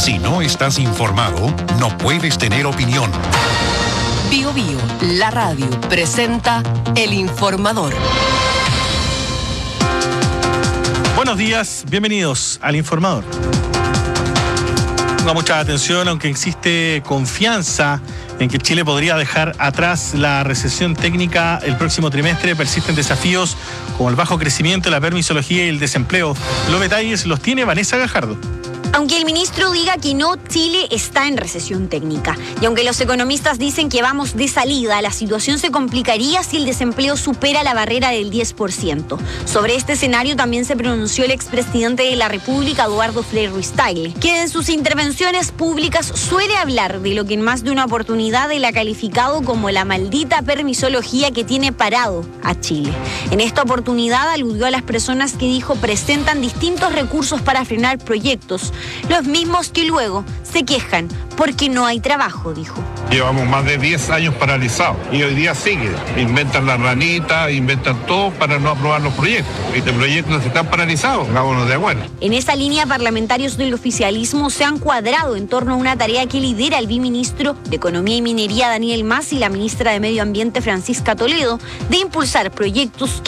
Si no estás informado, no puedes tener opinión. Bio Bio, la radio, presenta El Informador. Buenos días, bienvenidos al Informador. Ponga mucha atención, aunque existe confianza en que Chile podría dejar atrás la recesión técnica el próximo trimestre, persisten desafíos como el bajo crecimiento, la permisología y el desempleo. Los detalles los tiene Vanessa Gajardo. Aunque el ministro diga que no, Chile está en recesión técnica. Y aunque los economistas dicen que vamos de salida, la situación se complicaría si el desempleo supera la barrera del 10%. Sobre este escenario también se pronunció el expresidente de la República, Eduardo Frei Ruiz-Tagle, que en sus intervenciones públicas suele hablar de lo que en más de una oportunidad él ha calificado como la maldita permisología que tiene parado a Chile. En esta oportunidad aludió a las personas que dijo presentan distintos recursos para frenar proyectos, los mismos que luego se quejan porque no hay trabajo, dijo. Llevamos más de 10 años paralizados y hoy día sigue. Inventan la ranita, inventan todo para no aprobar los proyectos. Y los proyectos están paralizados, vámonos de acuerdo. En esa línea, parlamentarios del oficialismo se han cuadrado en torno a una tarea que lidera el viceministro de Economía y Minería, Daniel Mas, y la ministra de Medio Ambiente, Francisca Toledo, de impulsar proyectos